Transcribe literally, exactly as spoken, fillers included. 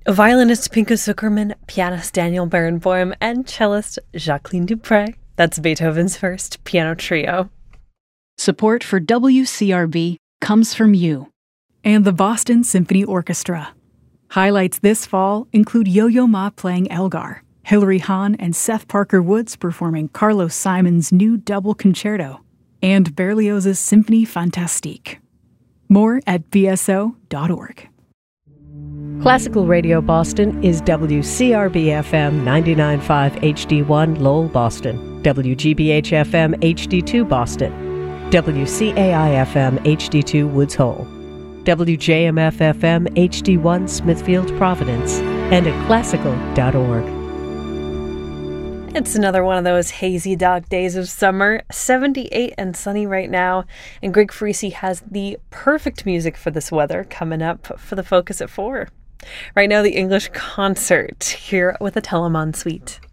Violinist Pinka Zuckerman, pianist Daniel Barenboim, and cellist Jacqueline Dupre. That's Beethoven's First Piano Trio. Support for W C R B comes from you and the Boston Symphony Orchestra. Highlights this fall include Yo-Yo Ma playing Elgar, Hilary Hahn and Seth Parker Woods performing Carlos Simon's new double concerto, and Berlioz's Symphonie Fantastique. More at b s o dot org. Classical Radio Boston is W C R B F M ninety-nine point five H D one Lowell, Boston, W G B H F M H D two Boston, W C A I F M H D two Woods Hole, W J M F F M H D one Smithfield, Providence, and at classical dot org. It's another one of those hazy dog days of summer, seventy-eight and sunny right now, and Greg Freese has the perfect music for this weather coming up for the Focus at four. Right now, the English Concert here with the Telemann Suite.